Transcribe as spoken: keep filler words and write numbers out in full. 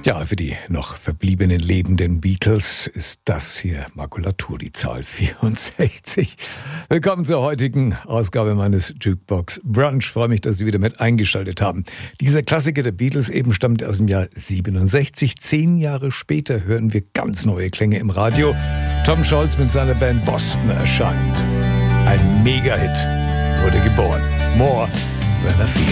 Ja, für die noch verbliebenen lebenden Beatles ist das hier Makulatur, die Zahl vierundsechzig. Willkommen zur heutigen Ausgabe meines Jukebox Brunch. Ich freue mich, dass Sie wieder mit eingeschaltet haben. Dieser Klassiker der Beatles eben stammt aus dem Jahr siebenundsechzig. Zehn Jahre später hören wir ganz neue Klänge im Radio. Tom Scholz mit seiner Band Boston erscheint. Ein Mega-Hit wurde geboren. More Than a Feeling.